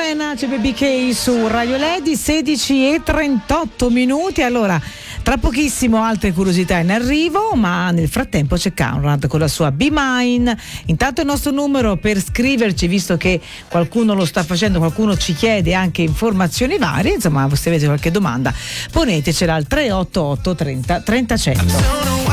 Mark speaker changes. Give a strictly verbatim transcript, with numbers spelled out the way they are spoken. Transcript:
Speaker 1: Elena, c'è Baby K su Radio Lady, sedici e trentotto minuti. Allora, tra pochissimo altre curiosità in arrivo, ma nel frattempo c'è Conrad con la sua Be Mine. Intanto il nostro numero per scriverci, visto che qualcuno lo sta facendo, qualcuno ci chiede anche informazioni varie, insomma, se avete qualche domanda ponetecela al tre otto otto trenta trenta cento.